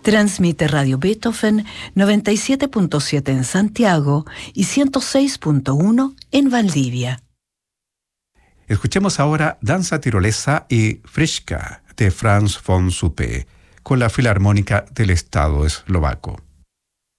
Transmite Radio Beethoven 97.7 en Santiago y 106.1 en Valdivia. Escuchemos ahora Danza Tirolesa y Frischka de Franz von Suppe con la Filarmónica del Estado Eslovaco.